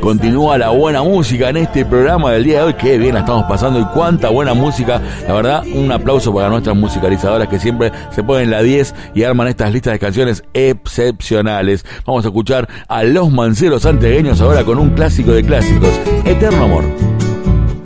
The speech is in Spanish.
Continúa la buena música en este programa del día de hoy. Qué bien la estamos pasando y cuánta buena música. La verdad, un aplauso para nuestras musicalizadoras que siempre se ponen la 10 y arman estas listas de canciones excepcionales. Vamos a escuchar a Los Manceros Santiagueños ahora con un clásico de clásicos, Eterno Amor.